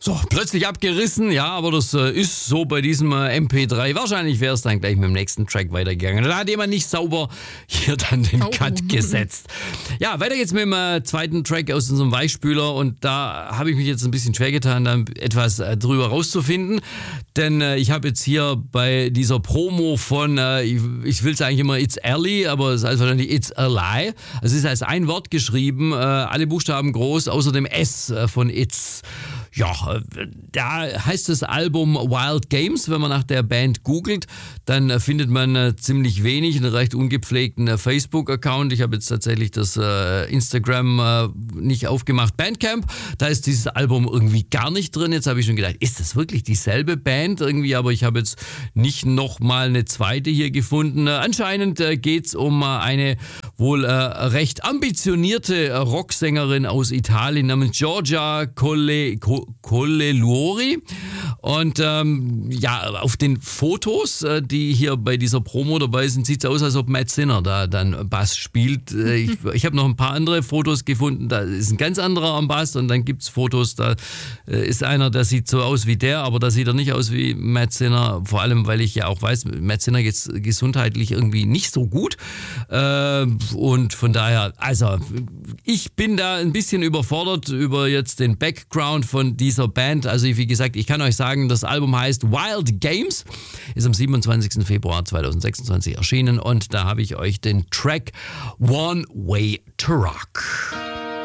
So, plötzlich abgerissen, ja, aber das ist so bei diesem MP3. Wahrscheinlich wäre es dann gleich mit dem nächsten Track weitergegangen. Da hat jemand nicht sauber hier dann den Cut gesetzt. Ja, weiter geht's mit dem zweiten Track aus unserem Weichspüler und da habe ich mich jetzt ein bisschen schwer getan, da etwas drüber rauszufinden. Denn ich habe jetzt hier bei dieser Promo von, ich will es eigentlich immer It's Early, aber es heißt wahrscheinlich It's a Lie. Es ist als ein Wort geschrieben, alle Buchstaben groß, außer dem S von It's. Ja, da heißt das Album Wild Games. Wenn man nach der Band googelt, dann findet man ziemlich wenig, einen recht ungepflegten Facebook-Account. Ich habe jetzt tatsächlich das Instagram nicht aufgemacht. Bandcamp, da ist dieses Album irgendwie gar nicht drin. Jetzt habe ich schon gedacht, ist das wirklich dieselbe Band irgendwie? Aber ich habe jetzt nicht nochmal eine zweite hier gefunden. Anscheinend geht's um eine wohl recht ambitionierte Rocksängerin aus Italien namens Giorgia Colleluori. Und ja, auf den Fotos, die hier bei dieser Promo dabei sind, sieht es aus, als ob Matt Sinner da dann Bass spielt. Ich habe noch ein paar andere Fotos gefunden, da ist ein ganz anderer am Bass und dann gibt es Fotos, da ist einer, der sieht so aus wie der, aber da sieht er nicht aus wie Matt Sinner, vor allem, weil ich ja auch weiß, Matt Sinner geht gesundheitlich irgendwie nicht so gut und von daher, also ich bin da ein bisschen überfordert über jetzt den Background von dieser Band. Also wie gesagt, ich kann euch sagen, das Album heißt Wild Games, ist am 27. Februar 2026 erschienen und da habe ich euch den Track One Way to Rock.